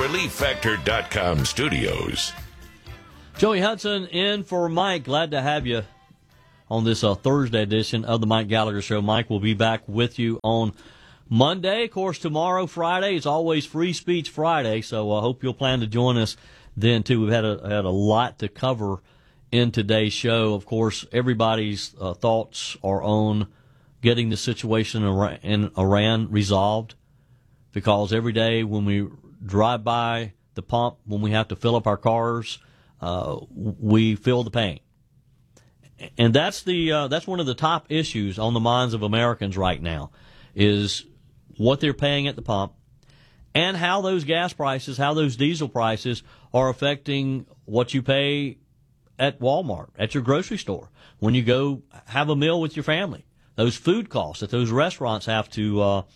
ReliefFactor.com studios. Joey Hudson in for Mike. Glad to have you on this Thursday edition of the Mike Gallagher Show. Mike will be back with you on Monday. Of course, tomorrow, Friday, is always Free Speech Friday, so I hope you'll plan to join us then, too. We've had a lot to cover in today's show. Of course, everybody's thoughts are on getting the situation in Iran resolved, because every day when we drive by the pump, when we have to fill up our cars, we feel the pain. And that's one of the top issues on the minds of Americans right now, is what they're paying at the pump and how those gas prices, how those diesel prices are affecting what you pay at Walmart, at your grocery store, when you go have a meal with your family. Those food costs that those restaurants have to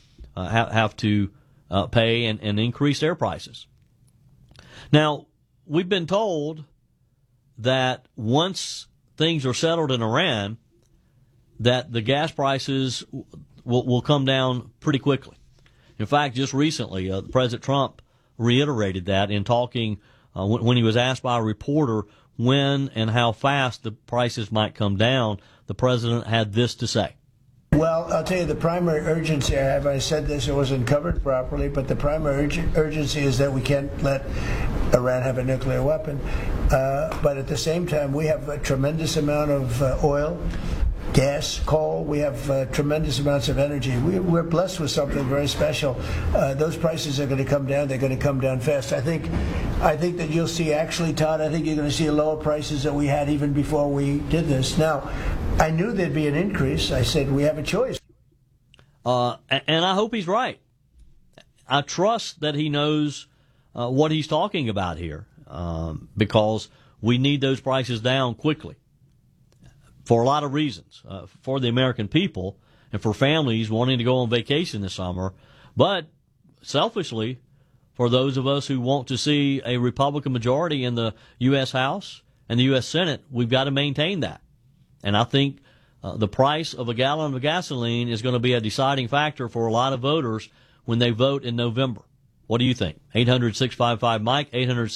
pay and increase their prices. Now, we've been told that once things are settled in Iran, that the gas prices will come down pretty quickly. In fact, just recently, President Trump reiterated that in talking when he was asked by a reporter when and how fast the prices might come down. The president had this to say. Well, I'll tell you, the primary urgency I have, I said this, it wasn't covered properly, but the primary urgency is that we can't let Iran have a nuclear weapon. But at the same time, we have a tremendous amount of oil, gas, coal. We have tremendous amounts of energy. We're blessed with something very special. Those prices are going to come down. They're going to come down fast. I think that you'll see, actually, Todd, I think you're going to see lower prices that we had even before we did this. Now, I knew there'd be an increase. I said we have a choice. And I hope he's right. I trust that he knows what he's talking about here, because we need those prices down quickly for a lot of reasons, for the American people and for families wanting to go on vacation this summer, but selfishly for those of us who want to see a Republican majority in the U.S. House and the U.S. Senate. We've got to maintain that. And I think the price of a gallon of gasoline is going to be a deciding factor for a lot of voters when they vote in November. What do you think? 800-655-MIKE,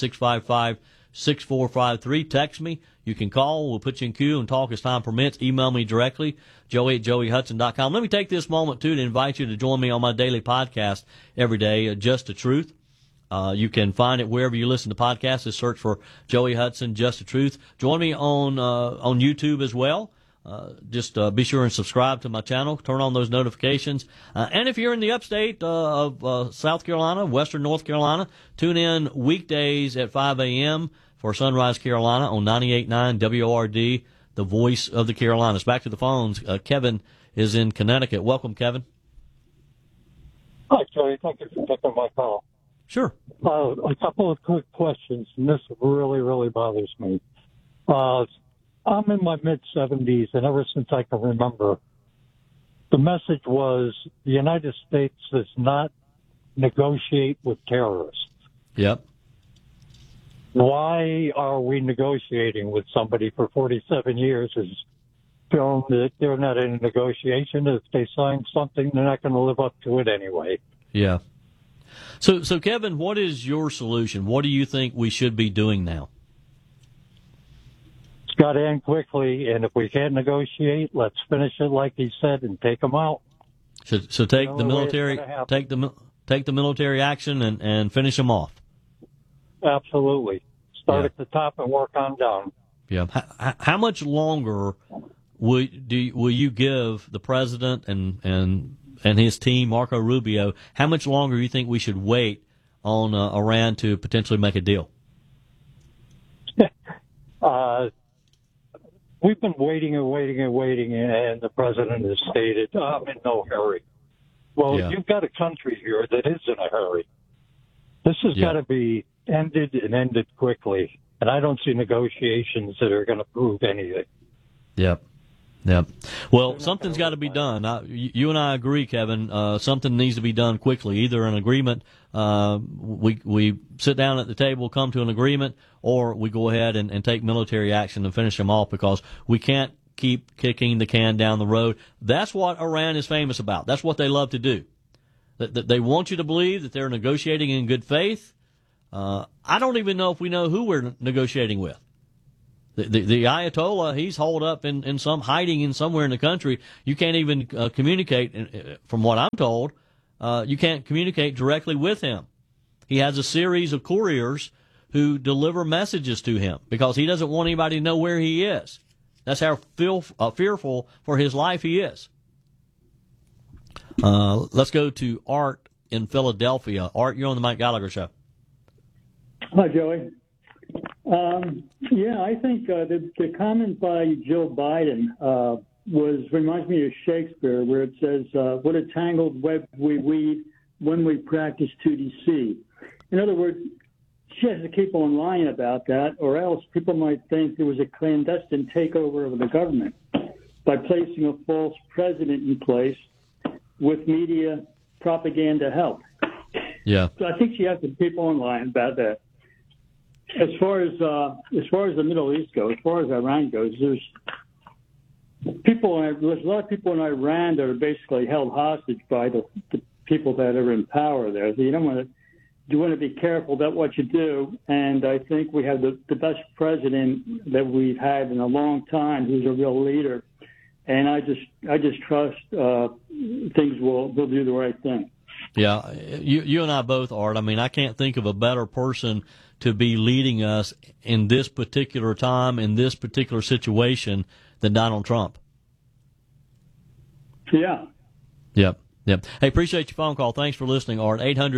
800-655-6453. Text me. You can call. We'll put you in queue and talk as time permits. Email me directly, joey@joeyhudson.com. Let me take this moment, too, to invite you to join me on my daily podcast every day, Just the Truth. You can find it wherever you listen to podcasts. Just search for Joey Hudson, Just the Truth. Join me on YouTube as well. Just be sure and subscribe to my channel. Turn on those notifications. And if you're in the upstate of South Carolina, Western North Carolina, tune in weekdays at 5 a.m. for Sunrise Carolina on 98.9 WORD, the voice of the Carolinas. Back to the phones. Kevin is in Connecticut. Welcome, Kevin. Hi, Joey. Thank you for taking my call. Sure. A couple of quick questions, and this really, really bothers me. I'm in my mid-70s, and ever since I can remember, the message was the United States does not negotiate with terrorists. Yep. Why are we negotiating with somebody for 47 years? Is shown that they're not in a negotiation. If they sign something, they're not going to live up to it anyway. Yeah. So Kevin, what is your solution? What do you think we should be doing now? It's got to end quickly, and if we can't negotiate, let's finish it like he said and take them out. So take the military, take the military action and finish them off. Absolutely. Start at the top and work on down. Yeah. How much longer will you give the president and his team, Marco Rubio? How much longer do you think we should wait on Iran to potentially make a deal? We've been waiting and waiting and waiting, and the president has stated, I'm in no hurry. Well, You've got a country here that is in a hurry. This has got to be ended and ended quickly, and I don't see negotiations that are going to prove anything. Yep. Well, something's got to be done. You and I agree, Kevin. Something needs to be done quickly. Either an agreement, we sit down at the table, come to an agreement, or we go ahead and take military action and finish them off, because we can't keep kicking the can down the road. That's what Iran is famous about. That's what they love to do. They want you to believe that they're negotiating in good faith. I don't even know if we know who we're negotiating with. The Ayatollah, he's holed up in some hiding in somewhere in the country. You can't even communicate. From what I'm told, you can't communicate directly with him. He has a series of couriers who deliver messages to him because he doesn't want anybody to know where he is. That's how fearful for his life he is. Let's go to Art in Philadelphia. Art, you're on the Mike Gallagher Show. Hi, Joey. I think the comment by Joe Biden reminds me of Shakespeare, where it says, "What a tangled web we weave when we practice to deceive." In other words, she has to keep on lying about that, or else people might think there was a clandestine takeover of the government by placing a false president in place with media propaganda help. Yeah. So I think she has to keep on lying about that. As far as the Middle East goes, as far as Iran goes, there's a lot of people in Iran that are basically held hostage by the people that are in power there. So you want to be careful about what you do. And I think we have the best president that we've had in a long time, who's a real leader. And I just trust things will do the right thing. Yeah, you and I both, Art. I mean, I can't think of a better person to be leading us in this particular time, in this particular situation, than Donald Trump. Yeah. Yep. Hey, appreciate your phone call. Thanks for listening, Art.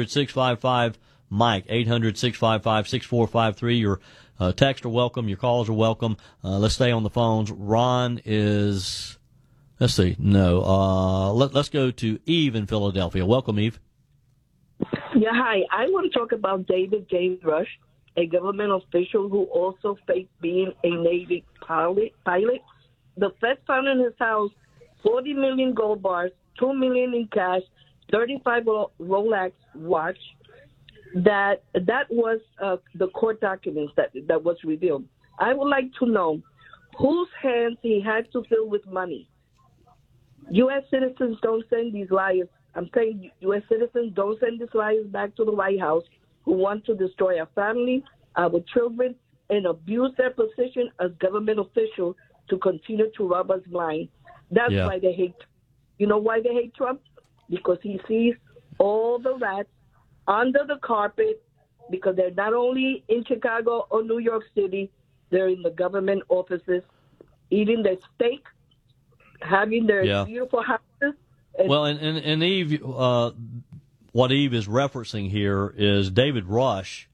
800-655-MIKE, 800-655-6453. Your texts are welcome. Your calls are welcome. Let's stay on the phones. Ron is... Let's see. No. Let's go to Eve in Philadelphia. Welcome, Eve. Yeah, hi. I want to talk about David James Rush, a government official who also faked being a Navy pilot. The Fed found in his house 40 million gold bars, $2 million in cash, 35 Rolex watch. That was the court documents that was revealed. I would like to know whose hands he had to fill with money. U.S. citizens don't send these liars. I'm saying U.S. citizens don't send these liars back to the White House who want to destroy our family, our children, and abuse their position as government officials to continue to rob us blind. That's why they hate. You know why they hate Trump? Because he sees all the rats under the carpet, because they're not only in Chicago or New York City, they're in the government offices, eating their steak, having their beautiful houses. And Eve, what Eve is referencing here is David Rush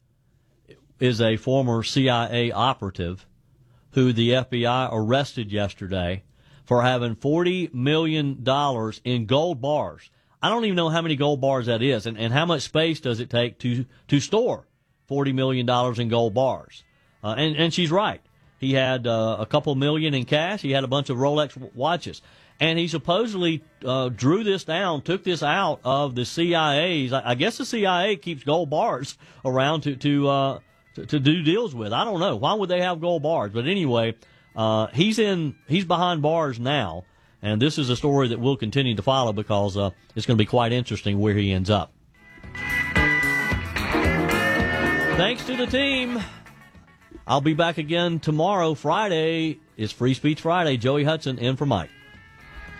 is a former CIA operative who the FBI arrested yesterday for having $40 million in gold bars. I don't even know how many gold bars that is, and how much space does it take to store $40 million in gold bars. And she's right. He had a couple million in cash. He had a bunch of Rolex watches. And he supposedly drew this down, took this out of the CIA's. I guess the CIA keeps gold bars around to do deals with. I don't know. Why would they have gold bars? But anyway, he's behind bars now. And this is a story that we'll continue to follow because it's going to be quite interesting where he ends up. Thanks to the team. I'll be back again tomorrow. Friday is Free Speech Friday. Joey Hudson in for Mike.